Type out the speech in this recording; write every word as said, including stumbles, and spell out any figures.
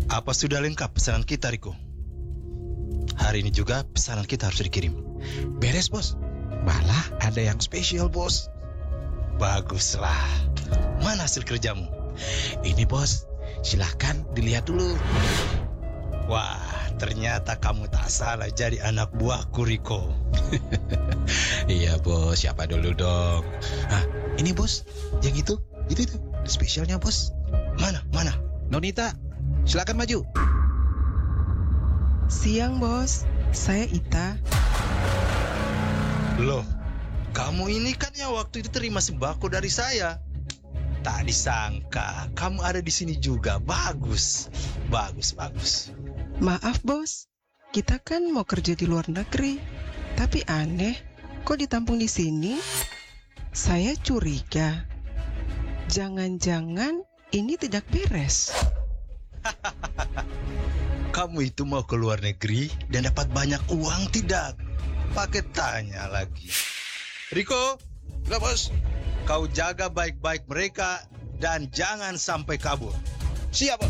Apa sudah lengkap pesanan kita, Riko? Hari ini juga pesanan kita harus dikirim. Beres, bos. Malah ada yang spesial, bos. Baguslah. Mana hasil kerjamu? Ini, bos. Silahkan dilihat dulu. Wah, ternyata kamu tak salah jadi anak buahku, Riko. Iya, bos. Siapa dulu dong? Nah, ini, bos. Yang itu. Itu, itu. Spesialnya, bos. Mana, mana? Nonita, silakan maju. Siang, bos. Saya Ita. Loh, kamu ini kan yang waktu itu terima sembako dari saya. Tak disangka kamu ada di sini juga. Bagus, bagus, bagus. Maaf, bos. Kita kan mau kerja di luar negeri. Tapi aneh, kok ditampung di sini? Saya curiga. Jangan-jangan ini tidak beres. Kamu itu mau ke luar negeri dan dapat banyak uang tidak? Pakai tanya lagi. Riko, Udah, bos. kau jaga baik-baik mereka dan jangan sampai kabur. Siap, bos.